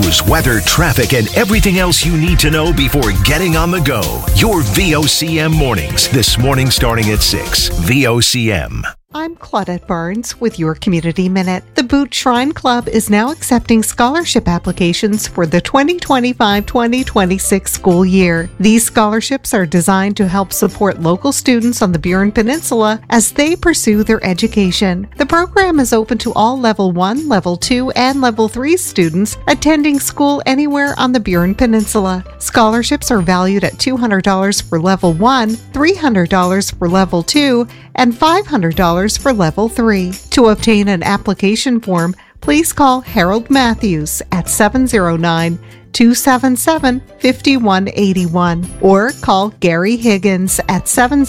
news, weather, traffic, and everything else you need to know before getting on the go. Your VOCM mornings. This morning starting at 6. VOCM. I'm Claudette Barnes with your Community Minute. The Boot Shrine Club is now accepting scholarship applications for the 2025-2026 school year. These scholarships are designed to help support local students on the Burin Peninsula as they pursue their education. The program is open to all Level 1, Level 2, and Level 3 students attending school anywhere on the Burin Peninsula. Scholarships are valued at $200 for Level 1, $300 for Level 2, and $500 for Level 3. To obtain an application form, please call Harold Matthews at 709-277-5181 or call Gary Higgins at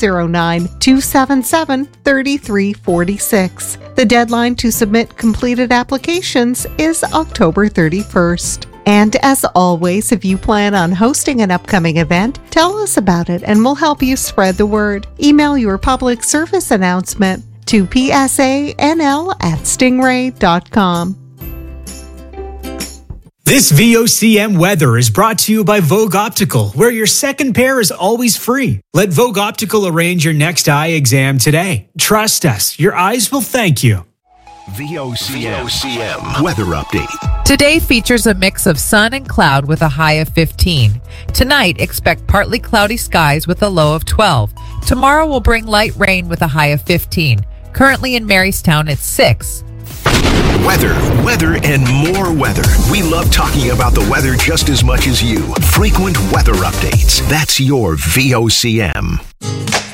709-277-3346. The deadline to submit completed applications is October 31st. And as always, if you plan on hosting an upcoming event, tell us about it and we'll help you spread the word. Email your public service announcement to psanl@stingray.com. This VOCM weather is brought to you by Vogue Optical, where your second pair is always free. Let Vogue Optical arrange your next eye exam today. Trust us, your eyes will thank you. VOCM weather update. Today features a mix of sun and cloud with a high of 15. Tonight, expect partly cloudy skies with a low of 12. Tomorrow will bring light rain with a high of 15. Currently in Marystown, it's 6. Weather, and more weather. We love talking about the weather just as much as you. Frequent weather updates. That's your VOCM.